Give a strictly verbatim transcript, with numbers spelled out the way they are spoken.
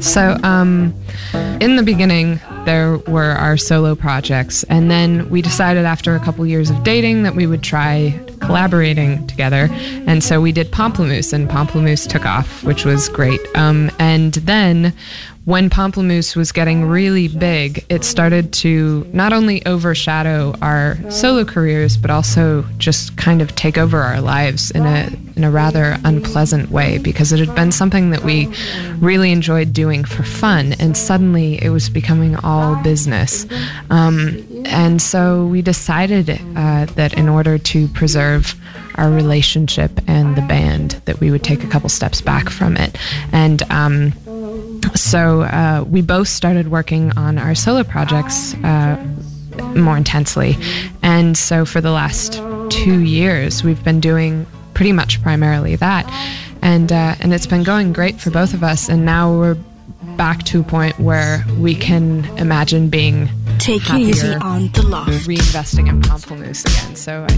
So, um, in the beginning, there were our solo projects, and then we decided after a couple years of dating that we would try collaborating together, and so we did Pamplemousse, and Pamplemousse took off, which was great. Um, and then when Pamplemousse was getting really big, it started to not only overshadow our solo careers, but also just kind of take over our lives in a in a rather unpleasant way, because it had been something that we really enjoyed doing for fun, and suddenly it was becoming all business. Um, and so we decided uh, that in order to preserve our relationship and the band, that we would take a couple steps back from it. And um, so uh, we both started working on our solo projects uh, more intensely. And so for the last two years, we've been doing pretty much primarily that. And, uh, and it's been going great for both of us. And now we're back to a point where we can imagine being Take happier, it easy on the loft. reinvesting in Pamplemousse again. So I